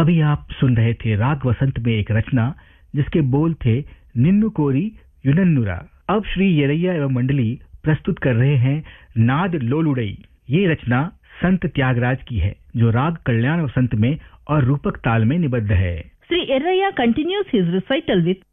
अभी आप सुन रहे थे राग वसंत में एक रचना जिसके बोल थे निन्नु कोरी युनन्नुरा। अब श्री येरैया एवं मंडली प्रस्तुत कर रहे हैं नाद लोलुड़ई। ये रचना संत त्यागराज की है जो राग कल्याण वसंत में और रूपक ताल में निबद्ध है। Sri Yerraya continues his recital with